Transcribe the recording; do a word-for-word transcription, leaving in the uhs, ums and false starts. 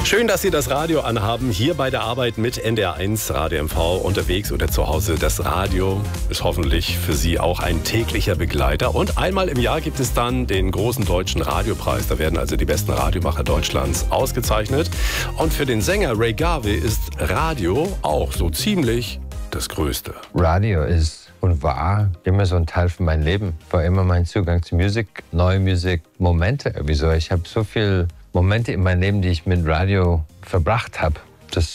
Schön, dass Sie das Radio anhaben, hier bei der Arbeit mit N D R eins Radio M V unterwegs oder zu Hause. Das Radio ist hoffentlich für Sie auch ein täglicher Begleiter. Und einmal im Jahr gibt es dann den großen deutschen Radiopreis. Da werden also die besten Radiomacher Deutschlands ausgezeichnet. Und für den Sänger Ray Garvey ist Radio auch so ziemlich das Größte. Radio ist und war immer so ein Teil von meinem Leben. War immer mein Zugang zu Musik, neue Musik, Momente. Wieso? Ich habe so viele Momente in meinem Leben, die ich mit Radio verbracht habe.